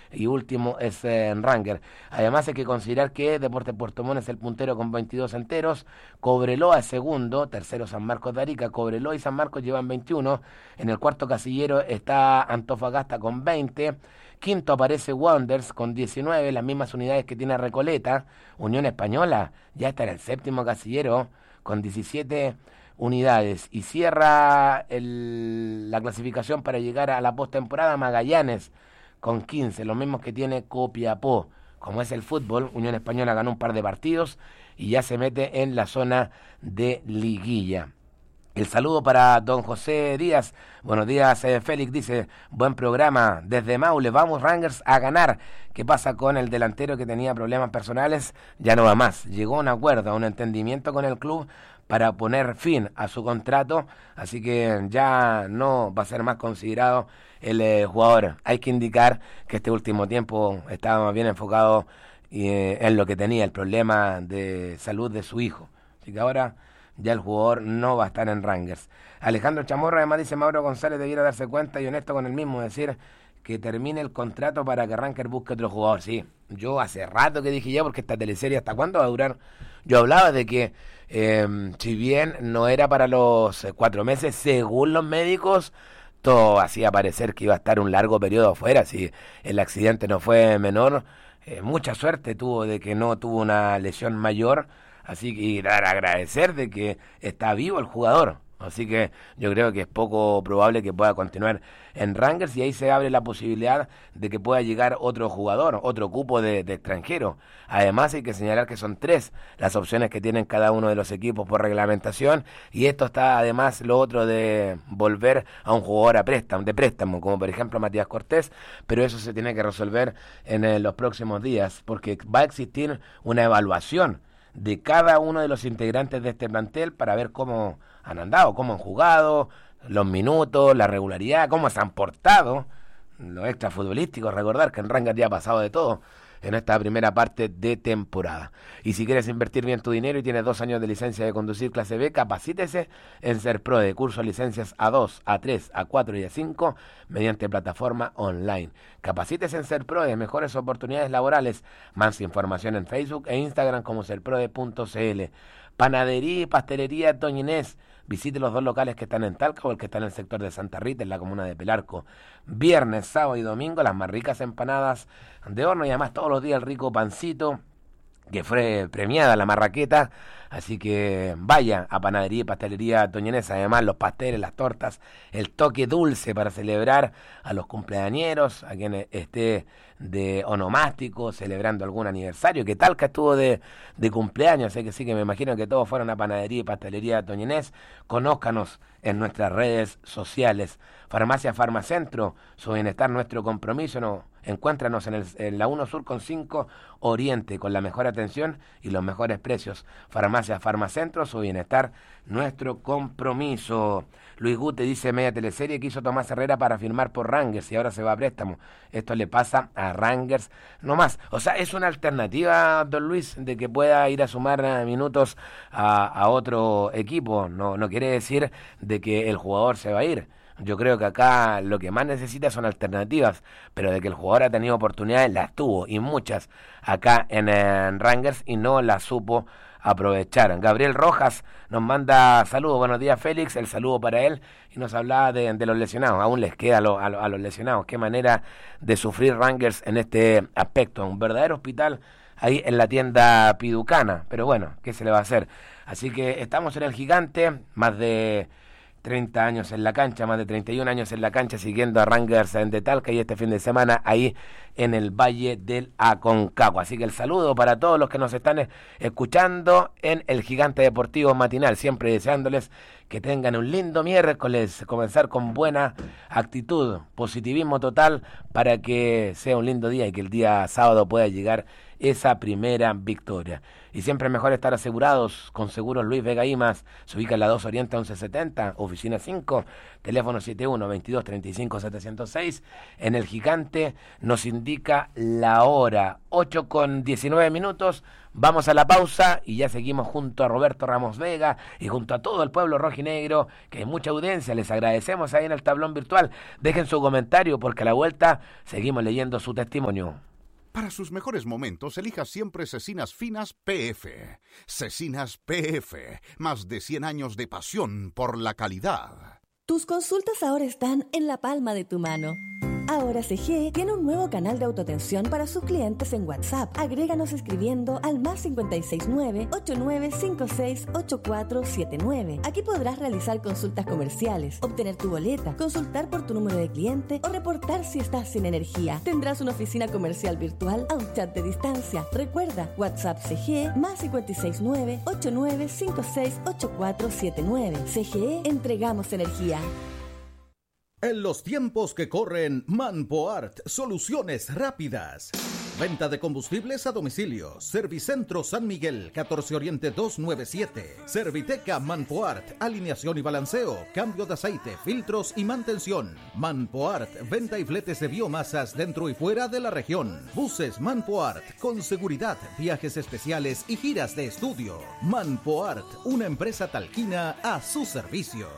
y último es Rangers. Además hay que considerar que Deportes Puerto Montt es el puntero con 22 enteros, Cobreloa es segundo, tercero San Marcos de Arica, Cobreloa y San Marcos llevan 21, en el cuarto casillero está Antofagasta con 20, quinto aparece Wanderers con 19, las mismas unidades que tiene Recoleta. Unión Española ya está en el séptimo casillero con 17 unidades y cierra la clasificación para llegar a la postemporada Magallanes con 15, los mismos que tiene Copiapó. Como es el fútbol, Unión Española ganó un par de partidos y ya se mete en la zona de liguilla. El saludo para don José Díaz. Buenos días, Félix, dice, buen programa desde Maule, vamos Rangers a ganar. ¿Qué pasa con el delantero que tenía problemas personales? Ya no va más. Llegó a un acuerdo, a un entendimiento con el club para poner fin a su contrato, así que ya no va a ser más considerado el jugador. Hay que indicar que este último tiempo estaba más bien enfocado en lo que tenía, el problema de salud de su hijo. Así que ahora ya el jugador no va a estar en Rangers. Alejandro Chamorro además dice, Mauro González debiera darse cuenta y honesto con él mismo, decir que termine el contrato para que Rangers busque otro jugador. Sí, yo hace rato que dije ya, porque esta teleserie ¿hasta cuándo va a durar? Yo hablaba de que si bien no era para los 4 meses, según los médicos, todo hacía parecer que iba a estar un largo periodo afuera. Si el accidente no fue menor, mucha suerte tuvo de que no tuvo una lesión mayor. Así que dar a agradecer de que está vivo el jugador. Así que yo creo que es poco probable que pueda continuar en Rangers y ahí se abre la posibilidad de que pueda llegar otro jugador, otro cupo de extranjero. Además hay que señalar que son 3 las opciones que tienen cada uno de los equipos por reglamentación y esto está además lo otro de volver a un jugador de préstamo, como por ejemplo Matías Cortés, pero eso se tiene que resolver en los próximos días porque va a existir una evaluación de cada uno de los integrantes de este plantel para ver cómo han andado, cómo han jugado, los minutos, la regularidad, cómo se han portado, los extrafutbolísticos. Recordar que en Rangers ya ha pasado de todo en esta primera parte de temporada. Y si quieres invertir bien tu dinero y tienes 2 años de licencia de conducir clase B, capacítese en Serprode, curso de licencias A2, A3, A4 y A5 mediante plataforma online. Capacítese en Serprode, mejores oportunidades laborales. Más información en Facebook e Instagram como serprode.cl. Panadería y pastelería Doña Inés. Visite los 2 locales que están en Talca o el que está en el sector de Santa Rita, en la comuna de Pelarco. Viernes, sábado y domingo, las más ricas empanadas de horno y además todos los días el rico pancito, que fue premiada la marraqueta. Así que vaya a Panadería y Pastelería Doña Inés. Además los pasteles, las tortas, el toque dulce para celebrar a los cumpleañeros, a quien esté de onomástico, celebrando algún aniversario, que Talca estuvo de cumpleaños, así que sí, que me imagino que todos fueron a Panadería y Pastelería Doña Inés. Conózcanos en nuestras redes sociales. Farmacia Farmacentro, su bienestar, nuestro compromiso. No, encuéntranos en la 1 Sur con 5 Oriente, con la mejor atención y los mejores precios. Farmacia Farmacentro, su bienestar, nuestro compromiso. Luis Gute dice, media teleserie que hizo Tomás Herrera para firmar por Rangers y ahora se va a préstamo. Esto le pasa a Rangers no más. O sea, es una alternativa, don Luis, de que pueda ir a sumar minutos a otro equipo. No quiere decir de que el jugador se va a ir. Yo creo que acá lo que más necesita son alternativas, pero de que el jugador ha tenido oportunidades, las tuvo, y muchas acá en Rangers, y no las supo aprovechar. Gabriel Rojas nos manda saludos, buenos días Félix, el saludo para él, y nos hablaba de los lesionados. Aún les queda a los lesionados, qué manera de sufrir Rangers en este aspecto, un verdadero hospital ahí en la tienda Piducana, pero bueno, ¿qué se le va a hacer? Así que estamos en el Gigante, más de 30 años en la cancha, más de 31 años en la cancha, siguiendo a Rangers de Talca y este fin de semana ahí en el Valle del Aconcagua. Así que el saludo para todos los que nos están escuchando en el Gigante Deportivo Matinal, siempre deseándoles que tengan un lindo miércoles, comenzar con buena actitud, positivismo total para que sea un lindo día y que el día sábado pueda llegar esa primera victoria. Y siempre es mejor estar asegurados con Seguros Luis Vega Imas. Se ubica en la 2 Oriente 1170, oficina 5, teléfono 71-22-35-706. En el Gigante nos indica la hora 8:19. Vamos a la pausa y ya seguimos junto a Roberto Ramos Vega y junto a todo el pueblo rojinegro, que hay mucha audiencia. Les agradecemos ahí en el tablón virtual. Dejen su comentario porque a la vuelta seguimos leyendo su testimonio. Para sus mejores momentos, elija siempre Cecinas Finas PF. Cecinas PF, más de 100 años de pasión por la calidad. Tus consultas ahora están en la palma de tu mano. Ahora CGE tiene un nuevo canal de autoatención para sus clientes en WhatsApp. Agréganos escribiendo al +569 8956 8479. Aquí podrás realizar consultas comerciales, obtener tu boleta, consultar por tu número de cliente o reportar si estás sin energía. Tendrás una oficina comercial virtual a un chat de distancia. Recuerda, WhatsApp CGE +569 8956 8479. CGE, entregamos energía. En los tiempos que corren, Manpoart, soluciones rápidas. Venta de combustibles a domicilio. Servicentro San Miguel, 14 Oriente 297. Serviteca Manpoart, alineación y balanceo, cambio de aceite, filtros y mantención. Manpoart, venta y fletes de biomasas dentro y fuera de la región. Buses Manpoart, con seguridad, viajes especiales y giras de estudio. Manpoart, una empresa talquina a su servicio.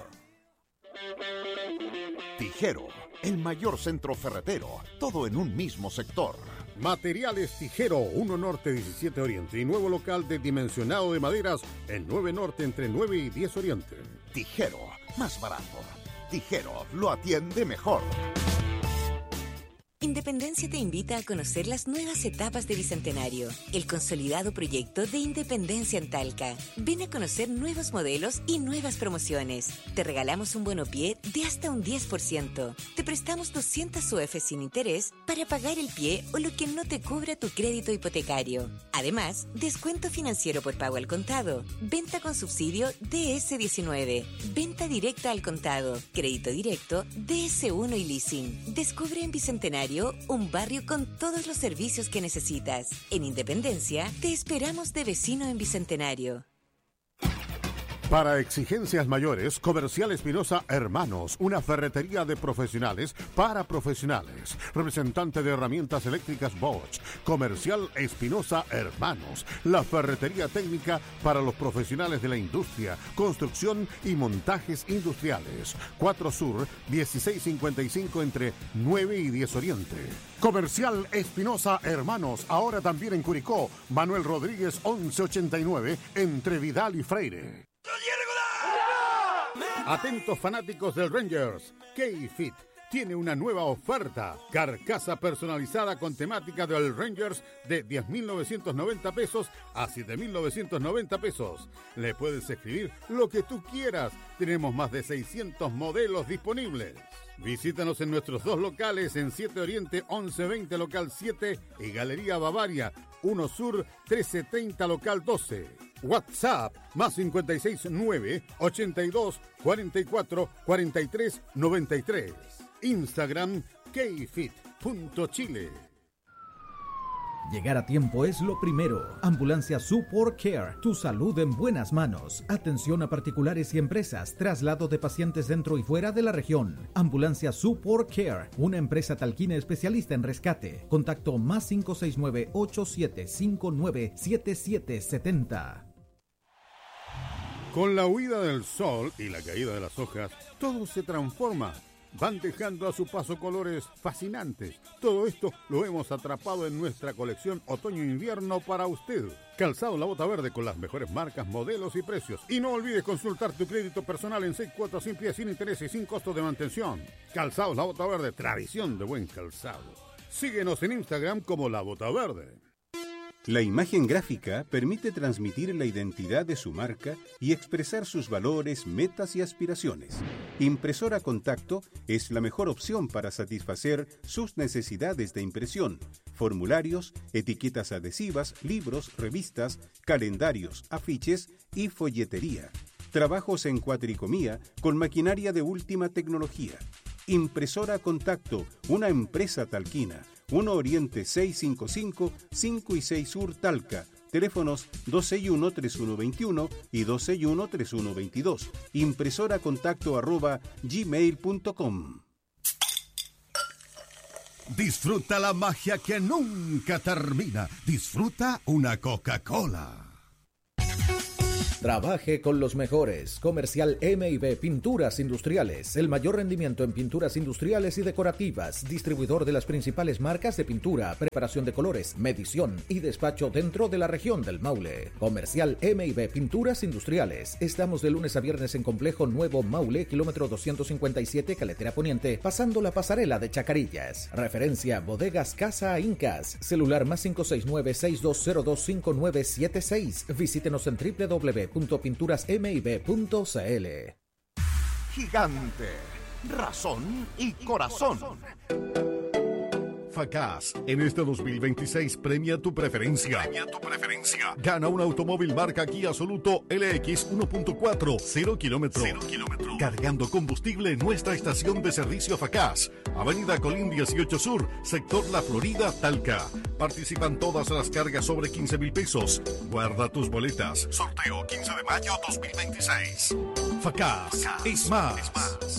Tijero, el mayor centro ferretero, todo en un mismo sector. Materiales Tijero, 1 Norte 17 Oriente y nuevo local de dimensionado de maderas en 9 Norte entre 9 y 10 Oriente. Tijero, más barato. Tijero, lo atiende mejor. Independencia te invita a conocer las nuevas etapas de Bicentenario, el consolidado proyecto de Independencia en Talca. Ven a conocer nuevos modelos y nuevas promociones. Te regalamos un bonopié de hasta un 10%. Te prestamos 200 UF sin interés para pagar el pie o lo que no te cubra tu crédito hipotecario. Además, descuento financiero por pago al contado, venta con subsidio DS19, venta directa al contado, crédito directo, DS1 y leasing. Descubre en Bicentenario un barrio con todos los servicios que necesitas. En Independencia, te esperamos de vecino en Bicentenario. Para exigencias mayores, Comercial Espinosa Hermanos, una ferretería de profesionales para profesionales. Representante de herramientas eléctricas Bosch. Comercial Espinosa Hermanos, la ferretería técnica para los profesionales de la industria, construcción y montajes industriales. 4 Sur, 1655 entre 9 y 10 Oriente. Comercial Espinosa Hermanos, ahora también en Curicó. Manuel Rodríguez, 1189 entre Vidal y Freire. Atentos fanáticos del Rangers, K-Fit tiene una nueva oferta. Carcasa personalizada con temática del Rangers de 10.990 pesos a 7.990 pesos. Le puedes escribir lo que tú quieras. Tenemos más de 600 modelos disponibles. Visítanos en nuestros 2 locales en 7 Oriente 1120 local 7 y Galería Bavaria 1 Sur 1330 local 12. WhatsApp +569 82 44 43 93. Instagram kfit.chile. Llegar a tiempo es lo primero. Ambulancia Support Care, tu salud en buenas manos. Atención a particulares y empresas, traslado de pacientes dentro y fuera de la región. Ambulancia Support Care, una empresa talquina especialista en rescate. Contacto +569 8759 7770. Con la huida del sol y la caída de las hojas, todo se transforma. Van dejando a su paso colores fascinantes. Todo esto lo hemos atrapado en nuestra colección otoño-invierno para usted. Calzado La Bota Verde con las mejores marcas, modelos y precios. Y no olvides consultar tu crédito personal en 6 cuotas sin pie, sin interés y sin costo de mantención. Calzado La Bota Verde, tradición de buen calzado. Síguenos en Instagram como La Bota Verde. La imagen gráfica permite transmitir la identidad de su marca y expresar sus valores, metas y aspiraciones. Impresora Contacto es la mejor opción para satisfacer sus necesidades de impresión, formularios, etiquetas adhesivas, libros, revistas, calendarios, afiches y folletería. Trabajos en cuatricomía con maquinaria de última tecnología. Impresora Contacto, una empresa talquina. 1 Oriente 655, 5 y 6 Sur Talca. Teléfonos 261-3121 y 261-3122. Impresoracontacto@gmail.com. Disfruta la magia que nunca termina. Disfruta una Coca-Cola. Trabaje con los mejores. Comercial M&B Pinturas Industriales. El mayor rendimiento en pinturas industriales y decorativas. Distribuidor de las principales marcas de pintura, preparación de colores, medición y despacho dentro de la región del Maule. Comercial M&B Pinturas Industriales. Estamos de lunes a viernes en Complejo Nuevo Maule, kilómetro 257, Caletera Poniente, pasando la pasarela de Chacarillas. Referencia Bodegas Casa Incas. Celular más 569-6202-5976. Visítenos en www.pinturasmib.cl. Gigante, razón y corazón. Facaz, en este 2026 premia tu preferencia. Gana un automóvil marca Kia Soluto LX 1.4, 0 kilómetros. Cargando combustible en nuestra estación de servicio Facaz. Avenida Colín 18 Sur, sector La Florida, Talca. Participan todas las cargas sobre 15,000 pesos. Guarda tus boletas. Sorteo 15 de mayo 2026. Facaz es más.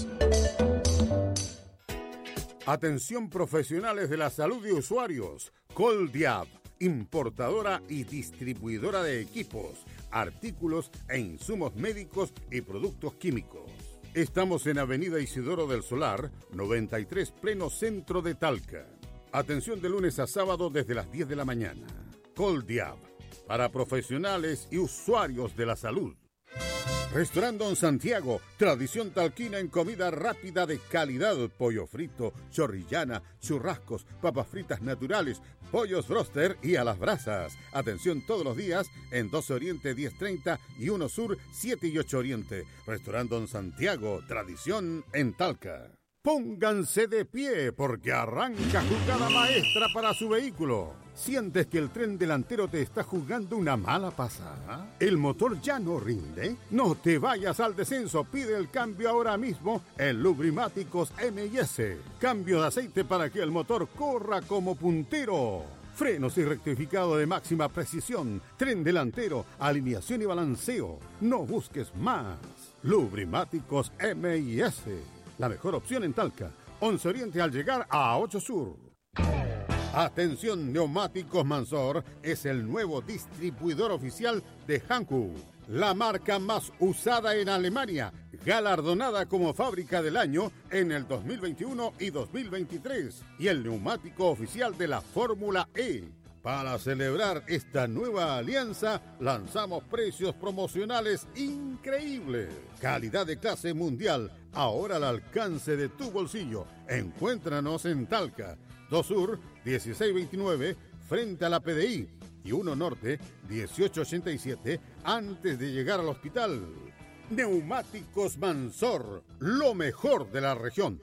Atención profesionales de la salud y usuarios. Coldiab, importadora y distribuidora de equipos, artículos e insumos médicos y productos químicos. Estamos en Avenida Isidoro del Solar, 93, pleno centro de Talca. Atención de lunes a sábado desde las 10 de la mañana. Coldiab, para profesionales y usuarios de la salud. Restaurante Don Santiago, tradición talquina en comida rápida de calidad, pollo frito, chorrillana, churrascos, papas fritas naturales, pollos broster y a las brasas. Atención todos los días en 12 Oriente 1030 y 1 Sur 7 y 8 Oriente. Restaurante Don Santiago, tradición en Talca. Pónganse de pie porque arranca jugada maestra para su vehículo. ¿Sientes que el tren delantero te está jugando una mala pasada? ¿El motor ya no rinde? No te vayas al descenso, pide el cambio ahora mismo en Lubrimáticos M&S. Cambio de aceite para que el motor corra como puntero. Frenos y rectificado de máxima precisión, tren delantero, alineación y balanceo. No busques más. Lubrimáticos M&S. La mejor opción en Talca. 11 Oriente al llegar a 8 Sur. Atención, Neumáticos Mansor es el nuevo distribuidor oficial de Hankook, la marca más usada en Alemania, galardonada como fábrica del año en el 2021 y 2023, y el neumático oficial de la Fórmula E. Para celebrar esta nueva alianza, lanzamos precios promocionales increíbles. Calidad de clase mundial, ahora al alcance de tu bolsillo. Encuéntranos en Talca, 2 Sur, 1629, frente a la PDI, y 1 Norte, 1887, antes de llegar al hospital. Neumáticos Mansor, lo mejor de la región.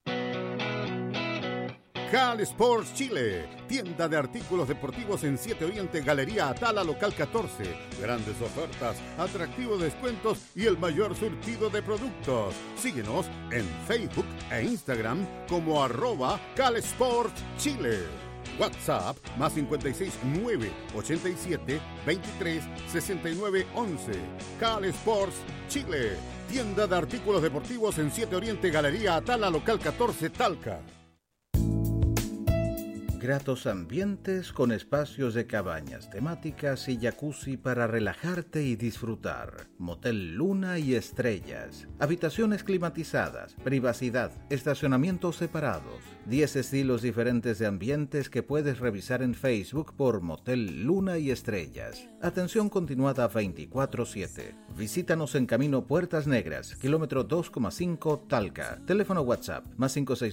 Cal Sports Chile, tienda de artículos deportivos en 7 Oriente, Galería Atala, local 14. Grandes ofertas, atractivos descuentos y el mayor surtido de productos. Síguenos en Facebook e Instagram como @Cal Sports Chile. WhatsApp más 569 87 23 69 11. Cal Sports Chile, tienda de artículos deportivos en 7 Oriente, Galería Atala, local 14, Talca. Gratos ambientes con espacios de cabañas temáticas y jacuzzi para relajarte y disfrutar. Motel Luna y Estrellas. Habitaciones climatizadas, privacidad, estacionamientos separados. 10 estilos diferentes de ambientes que puedes revisar en Facebook por Motel Luna y Estrellas. Atención continuada 24/7. Visítanos en Camino Puertas Negras, kilómetro 2,5 Talca. Teléfono WhatsApp más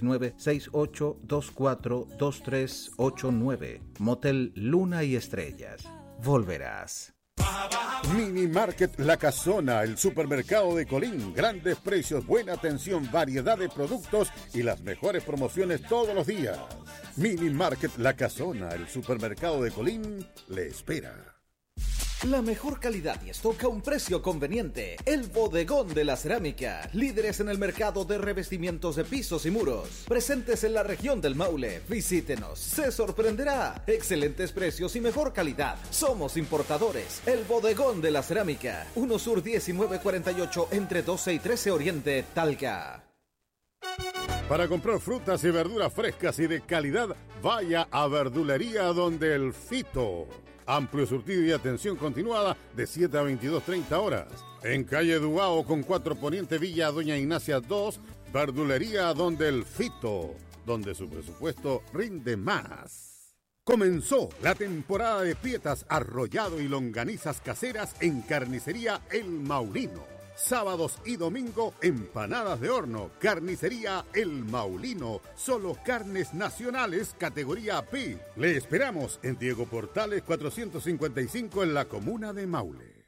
569-6824-2389. Motel Luna y Estrellas. Volverás. Mini Market La Casona, el supermercado de Colín. Grandes precios, buena atención, variedad de productos y las mejores promociones todos los días. Mini Market La Casona, el supermercado de Colín, le espera. La mejor calidad y stock a un precio conveniente. El Bodegón de la Cerámica. Líderes en el mercado de revestimientos de pisos y muros. Presentes en la región del Maule. Visítenos. Se sorprenderá. Excelentes precios y mejor calidad. Somos importadores. El Bodegón de la Cerámica. 1 Sur 1948 entre 12 y 13 Oriente, Talca. Para comprar frutas y verduras frescas y de calidad, vaya a Verdulería Donde el Fito. Amplio surtido y atención continuada de 7 a 22:30 horas. En calle Dubao con 4 Poniente Villa Doña Ignacia 2, Verdulería Donde el Fito, donde su presupuesto rinde más. Comenzó la temporada de pietas, arrollado y longanizas caseras en Carnicería El Maulino. Sábados y domingo, empanadas de horno. Carnicería El Maulino. Solo carnes nacionales, categoría P. Le esperamos en Diego Portales 455 en la comuna de Maule.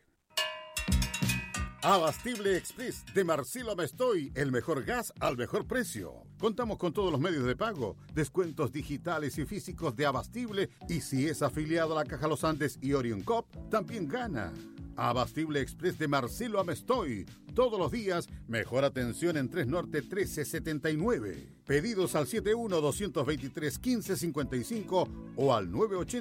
Abastible Express de Marcelo Mestoy, el mejor gas al mejor precio. Contamos con todos los medios de pago, descuentos digitales y físicos de Abastible, y si es afiliado a la Caja Los Andes y Orion Cop, también gana. Abastible Express de Marcelo Amestoy. Todos los días, mejor atención en 3 Norte 1379. Pedidos al 71-223-1555 o al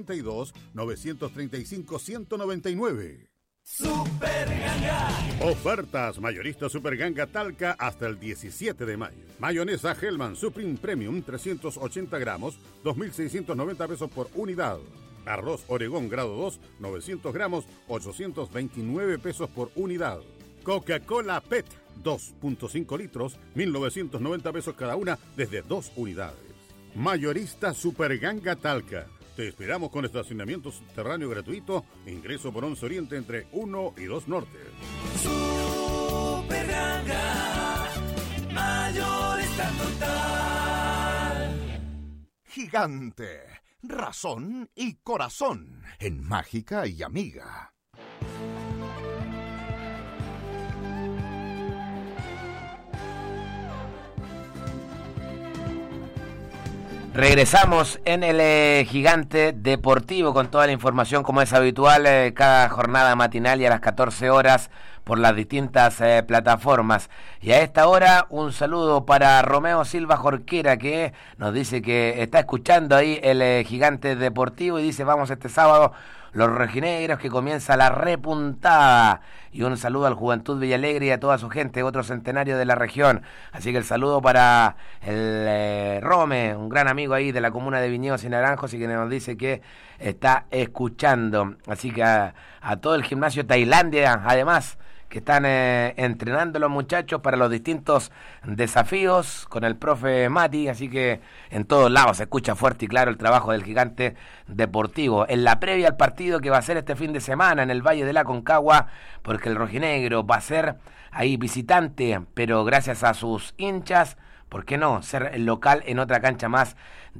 982-935-199. Super Ganga. Ofertas mayorista Super Ganga Talca hasta el 17 de mayo. Mayonesa Hellman Supreme Premium 380 gramos, 2.690 pesos por unidad. Arroz Oregón grado 2, 900 gramos, 829 pesos por unidad. Coca-Cola PET, 2.5 litros, 1.990 pesos cada una desde 2 unidades. Mayorista Super Ganga Talca. Te esperamos con estacionamiento subterráneo gratuito, ingreso por 11 Oriente entre 1 y 2 Norte. Super Ganga, mayorista total. Gigante, razón y corazón en Mágica y Amiga. Regresamos en el Gigante Deportivo con toda la información como es habitual cada jornada matinal y a las 14 horas por las distintas plataformas. Y a esta hora un saludo para Romeo Silva Jorquera, que nos dice que está escuchando ahí el Gigante Deportivo y dice: vamos este sábado los rojinegros, que comienza la repuntada. Y un saludo al Juventud Villalegre y a toda su gente, otro centenario de la región. Así que el saludo para el Rome, un gran amigo ahí de la comuna de Viñedos y Naranjos, y que nos dice que está escuchando. Así que a todo el gimnasio Tailandia, además, que están entrenando los muchachos para los distintos desafíos con el profe Mati, así que en todos lados se escucha fuerte y claro el trabajo del Gigante Deportivo. En la previa al partido que va a ser este fin de semana en el Valle de la Concagua, porque el rojinegro va a ser ahí visitante, pero gracias a sus hinchas, ¿por qué no?, ser el local en otra cancha más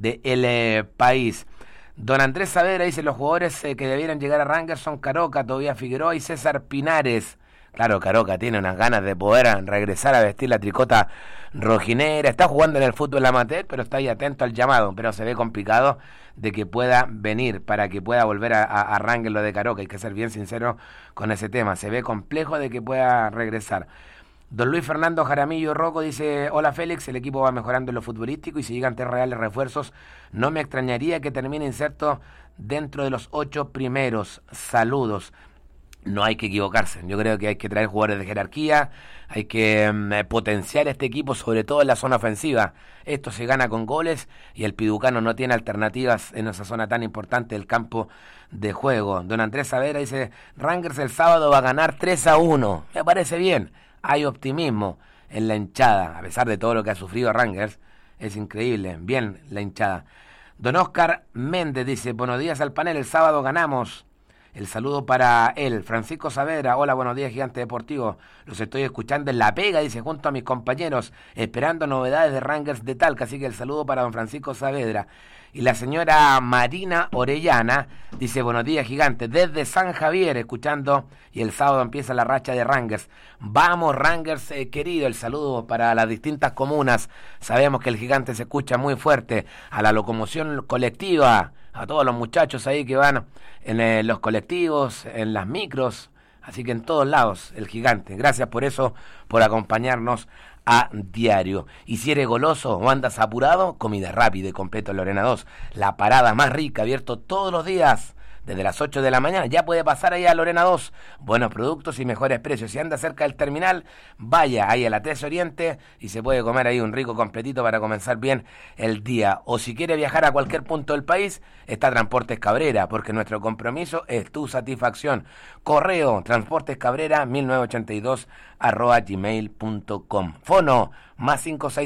del país. Don Andrés Saavedra dice: los jugadores que debieran llegar a Rangers son Caroca, Tobías Figueroa y César Pinares. Claro, Caroca tiene unas ganas de poder regresar a vestir la tricota rojinegra. Está jugando en el fútbol amateur, pero está ahí atento al llamado. Pero se ve complicado de que pueda venir para que pueda volver a Rangers lo de Caroca. Hay que ser bien sincero con ese tema. Se ve complejo de que pueda regresar. Don Luis Fernando Jaramillo Rocco dice: hola Félix, el equipo va mejorando en lo futbolístico y si llegan 3 reales refuerzos, no me extrañaría que termine inserto dentro de los 8 primeros. Saludos. No hay que equivocarse, yo creo que hay que traer jugadores de jerarquía, hay que potenciar este equipo, sobre todo en la zona ofensiva. Esto se gana con goles y el piducano no tiene alternativas en esa zona tan importante del campo de juego. Don Andrés Saavedra dice: Rangers el sábado va a ganar 3-1, me parece bien, hay optimismo en la hinchada, a pesar de todo lo que ha sufrido Rangers, es increíble, bien la hinchada. Don Oscar Méndez dice: buenos días al panel, el sábado ganamos. El saludo para él. Francisco Saavedra: hola, buenos días, Gigante Deportivo. Los estoy escuchando en La Pega, dice, junto a mis compañeros, esperando novedades de Rangers de Talca. Así que el saludo para don Francisco Saavedra. Y la señora Marina Orellana dice: buenos días, Gigante, desde San Javier, escuchando, y el sábado empieza la racha de Rangers. Vamos, Rangers, querido. El saludo para las distintas comunas. Sabemos que el Gigante se escucha muy fuerte. A la locomoción colectiva, a todos los muchachos ahí que van en los colectivos, en las micros, así que en todos lados el Gigante. Gracias por eso, por acompañarnos a diario. Y si eres goloso o andas apurado, comida rápida y completa Lorena 2, la parada más rica, abierto todos los días desde las 8 de la mañana. Ya puede pasar ahí a Lorena 2. Buenos productos y mejores precios. Si anda cerca del terminal, vaya ahí a la 3 Oriente y se puede comer ahí un rico completito para comenzar bien el día. O si quiere viajar a cualquier punto del país, está Transportes Cabrera, porque nuestro compromiso es tu satisfacción. Correo transportescabrera1982@gmail.com. Fono más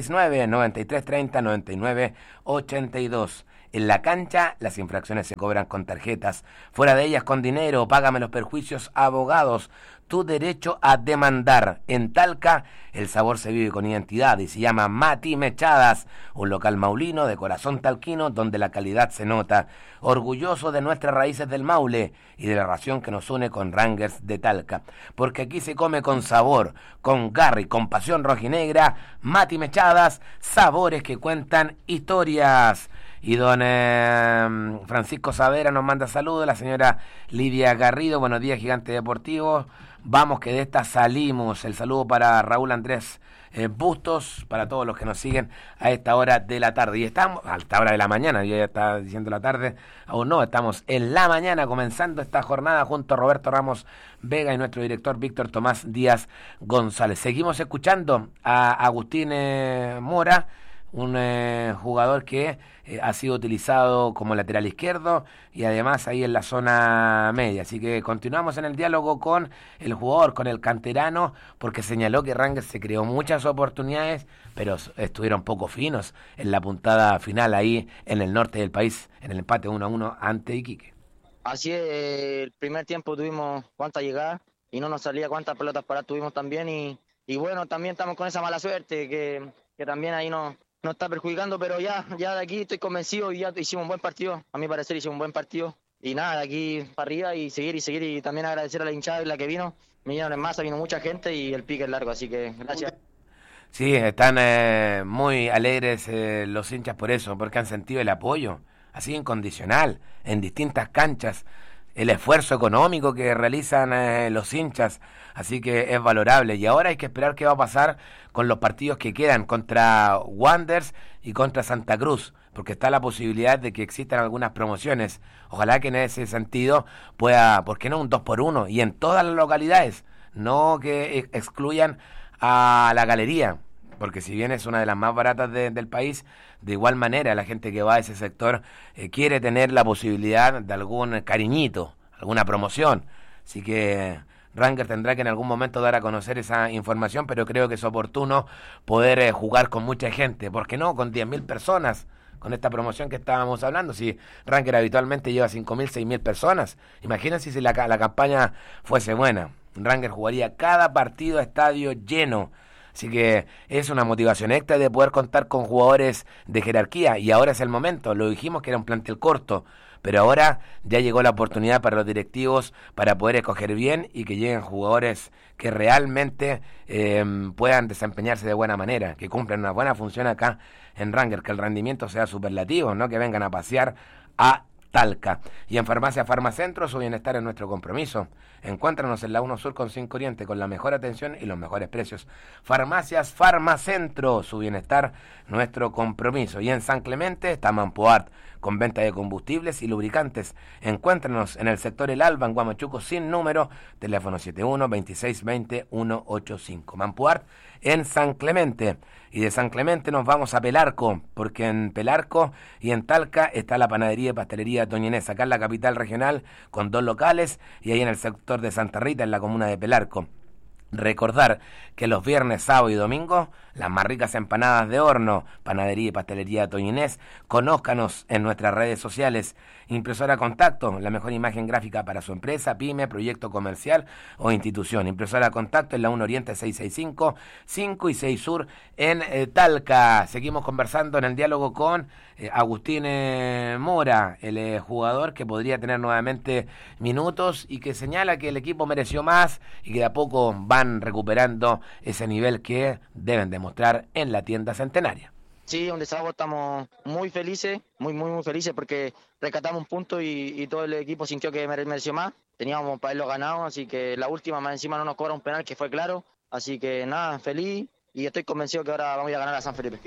569-9330-9982. En la cancha, las infracciones se cobran con tarjetas. Fuera de ellas, con dinero. Págame los perjuicios, abogados. Tu derecho a demandar. En Talca, el sabor se vive con identidad y se llama Mati Mechadas, un local maulino de corazón talquino donde la calidad se nota. Orgulloso de nuestras raíces del Maule y de la relación que nos une con Rangers de Talca. Porque aquí se come con sabor, con garra y con pasión rojinegra. Mati Mechadas, sabores que cuentan historias. Y don Francisco Savera nos manda saludos, la señora Lidia Garrido, buenos días, Gigante Deportivo. Vamos que de esta salimos. El saludo para Raúl Andrés Bustos, para todos los que nos siguen a esta hora de la tarde. Y estamos a esta hora de la mañana, yo ya estaba diciendo la tarde, aún no, estamos en la mañana comenzando esta jornada junto a Roberto Ramos Vega y nuestro director Víctor Tomás Díaz González. Seguimos escuchando a Agustín Mora, un jugador que ha sido utilizado como lateral izquierdo y además ahí en la zona media. Así que continuamos en el diálogo con el jugador, con el canterano, porque señaló que Rangers se creó muchas oportunidades, pero estuvieron poco finos en la puntada final ahí en el norte del país, en el empate 1-1 ante Iquique. Así es, el primer tiempo tuvimos cuántas llegadas y no nos salía cuántas pelotas paradas tuvimos también y bueno, también estamos con esa mala suerte que también ahí nos está perjudicando, pero ya de aquí estoy convencido y ya hicimos un buen partido. A mi parecer hicimos un buen partido. Y nada, de aquí para arriba y seguir y también agradecer a la hinchada y la que vino. Vinieron en masa, vino mucha gente y el pique es largo, así que gracias. Sí, están muy alegres los hinchas por eso, porque han sentido el apoyo, así incondicional, en distintas canchas. El esfuerzo económico que realizan los hinchas, así que es valorable. Y ahora hay que esperar qué va a pasar con los partidos que quedan contra Wanderers y contra Santa Cruz, porque está la posibilidad de que existan algunas promociones. Ojalá que en ese sentido pueda, ¿por qué no? Un 2x1 y en todas las localidades, no que excluyan a la Galería, porque si bien es una de las más baratas del país, de igual manera la gente que va a ese sector quiere tener la posibilidad de algún cariñito, alguna promoción. Así que Rangers tendrá que en algún momento dar a conocer esa información, pero creo que es oportuno poder jugar con mucha gente, ¿por qué no? Con 10.000 personas, con esta promoción que estábamos hablando. Si Rangers habitualmente lleva 5.000, 6.000 personas, imagínense si la campaña fuese buena. Rangers jugaría cada partido a estadio lleno. Así que es una motivación extra de poder contar con jugadores de jerarquía y ahora es el momento. Lo dijimos que era un plantel corto, pero ahora ya llegó la oportunidad para los directivos para poder escoger bien y que lleguen jugadores que realmente puedan desempeñarse de buena manera, que cumplan una buena función acá en Rangers, que el rendimiento sea superlativo, no que vengan a pasear a Talca. Y en Farmacia Farmacentro, su bienestar es nuestro compromiso. Encuéntranos en la 1 Sur con 5 Oriente con la mejor atención y los mejores precios. Farmacias Farmacentro, su bienestar, nuestro compromiso. Y en San Clemente está Mampoart, con venta de combustibles y lubricantes. Encuéntranos en el sector El Alba, en Guamachuco, sin número, teléfono 71-2620-185. Mampoart en San Clemente. Y de San Clemente nos vamos a Pelarco, porque en Pelarco y en Talca está la panadería y pastelería Doña Inés, acá en la capital regional, con 2 locales, y ahí en el sector de Santa Rita, en la comuna de Pelarco. Recordar que los viernes, sábado y domingo, las más ricas empanadas de horno, panadería y pastelería Doña Inés. Conózcanos en nuestras redes sociales. Impresora Contacto, la mejor imagen gráfica para su empresa, pyme, proyecto comercial o institución. Impresora Contacto en la 1 Oriente 665, 5 y 6 Sur en Talca. Seguimos conversando en el diálogo con Agustín Mora, el jugador que podría tener nuevamente minutos y que señala que el equipo mereció más y que de a poco van recuperando ese nivel que deben demostrar en la tienda centenaria. Sí, donde sábado estamos muy felices, muy felices porque rescatamos un punto y todo el equipo sintió que mereció más. Teníamos para haberlo ganado, así que la última más encima no nos cobra un penal que fue claro. Así que nada, feliz y estoy convencido que ahora vamos a ganar a San Felipe.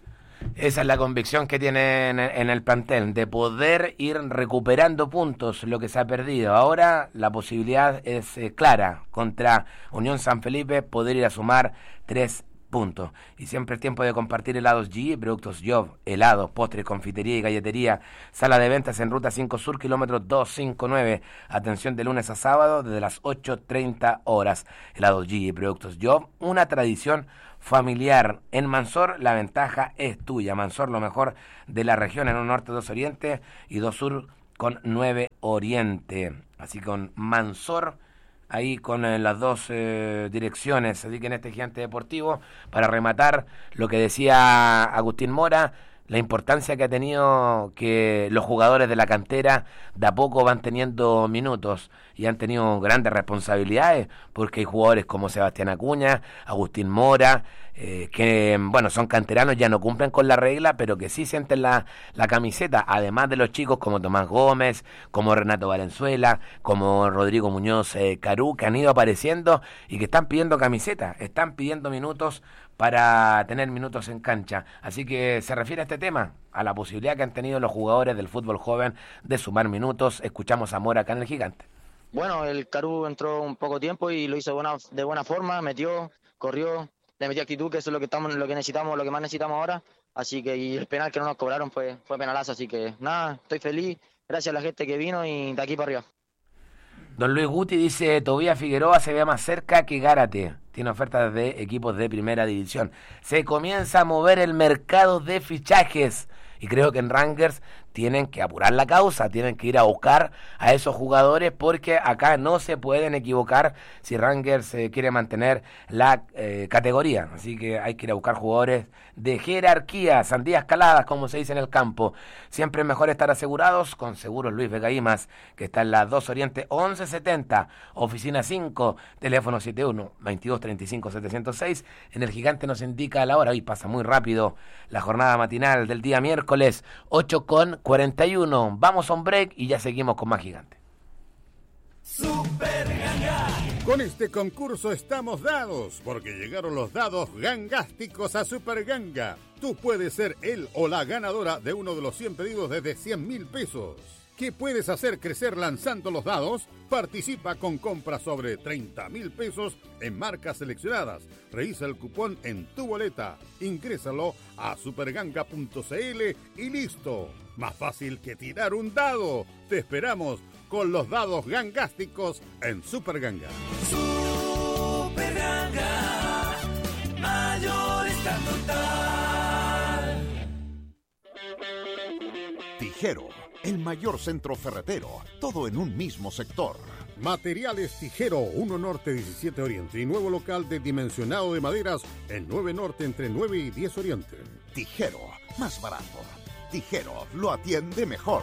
Esa es la convicción que tienen en el plantel, de poder ir recuperando puntos, lo que se ha perdido. Ahora la posibilidad es clara, contra Unión San Felipe, poder ir a sumar 3 puntos. Y siempre es tiempo de compartir helados G, productos Job, helados, postres, confitería y galletería. Sala de ventas en Ruta 5 Sur, kilómetro 259. Atención de lunes a sábado desde las 8:30 horas. Helados G, productos Job, una tradición familiar. En Mansor la ventaja es tuya. Mansor, lo mejor de la región, en 1 norte, 2 oriente y 2 sur con 9 oriente. Así con Mansor, ahí con las 2 direcciones. Así que en este Gigante Deportivo, para rematar lo que decía Agustín Mora, la importancia que ha tenido que los jugadores de la cantera de a poco van teniendo minutos y han tenido grandes responsabilidades, porque hay jugadores como Sebastián Acuña, Agustín Mora, que bueno, son canteranos, ya no cumplen con la regla, pero que sí sienten la camiseta, además de los chicos como Tomás Gómez, como Renato Valenzuela, como Rodrigo Muñoz Carú, que han ido apareciendo y que están pidiendo camiseta, están pidiendo minutos para tener minutos en cancha. Así que se refiere a este tema, a la posibilidad que han tenido los jugadores del fútbol joven de sumar minutos. Escuchamos a Mora acá en el Gigante. Bueno, el Carú entró un poco tiempo y lo hizo de buena forma, metió, corrió, le metió actitud, que eso es lo que necesitamos, lo que más necesitamos ahora. Así que, y el penal que no nos cobraron fue penalazo, así que nada, estoy feliz, gracias a la gente que vino y de aquí para arriba. Don Luis Guti dice, Tobías Figueroa se ve más cerca que Gárate. Tiene ofertas de equipos de primera división. Se comienza a mover el mercado de fichajes. Y creo que en Rangers tienen que apurar la causa, tienen que ir a buscar a esos jugadores, porque acá no se pueden equivocar si Rangers quiere mantener la categoría. Así que hay que ir a buscar jugadores de jerarquía, sandías caladas, como se dice en el campo. Siempre es mejor estar asegurados con Seguros Luis Vega Imas, que está en la 2 Oriente 1170, oficina 5, teléfono 71-2235-706. En el Gigante nos indica la hora, hoy pasa muy rápido la jornada matinal del día miércoles, 8:41. Vamos a un break y ya seguimos con más Gigante. Super Ganga. Con este concurso estamos dados, porque llegaron los dados gangásticos a Super Ganga. Tú puedes ser el o la ganadora de uno de los 100 pedidos desde 100.000 pesos. ¿Qué puedes hacer crecer lanzando los dados? Participa con compras sobre 30.000 pesos en marcas seleccionadas. Revisa el cupón en tu boleta. Ingrésalo a superganga.cl y listo. Más fácil que tirar un dado. Te esperamos con los dados gangásticos en Super Ganga. Super Ganga, mayorista total. Tijero, el mayor centro ferretero, todo en un mismo sector. Materiales Tijero, 1 Norte 17 Oriente y nuevo local de dimensionado de maderas en 9 Norte entre 9 y 10 Oriente. Tijero, más barato. Tijero, lo atiende mejor.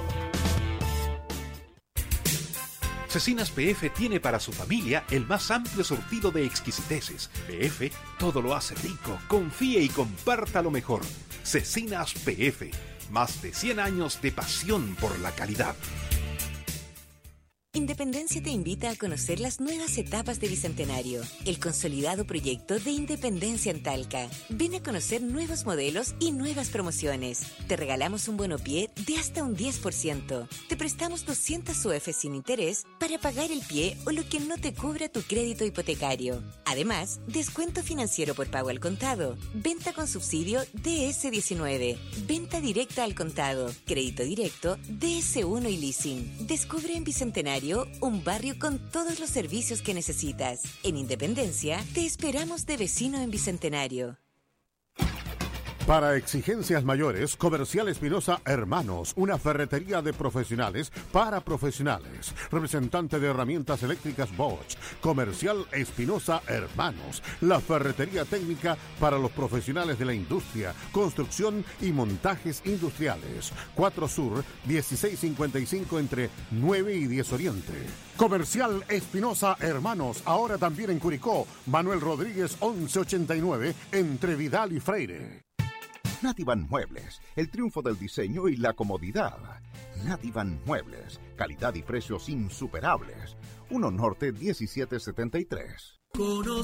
Cecinas PF tiene para su familia el más amplio surtido de exquisiteces. PF todo lo hace rico. Confíe y comparta lo mejor. Cecinas PF, más de 100 años de pasión por la calidad. Independencia te invita a conocer las nuevas etapas de Bicentenario, el consolidado proyecto de Independencia en Talca. Ven a conocer nuevos modelos y nuevas promociones. Te regalamos un bonopié de hasta un 10%. Te prestamos 200 UF sin interés para pagar el pie o lo que no te cubra tu crédito hipotecario. Además, descuento financiero por pago al contado, venta con subsidio DS19, venta directa al contado, crédito directo, DS1 y leasing. Descubre en Bicentenario un barrio con todos los servicios que necesitas. En Independencia, te esperamos de vecino en Bicentenario. Para exigencias mayores, Comercial Espinosa Hermanos, una ferretería de profesionales para profesionales. Representante de herramientas eléctricas Bosch. Comercial Espinosa Hermanos, la ferretería técnica para los profesionales de la industria, construcción y montajes industriales. 4 Sur, 1655 entre 9 y 10 Oriente. Comercial Espinosa Hermanos, ahora también en Curicó. Manuel Rodríguez 1189 entre Vidal y Freire. Nativan Muebles, el triunfo del diseño y la comodidad. Nativan Muebles, calidad y precios insuperables. 1 Norte 1773.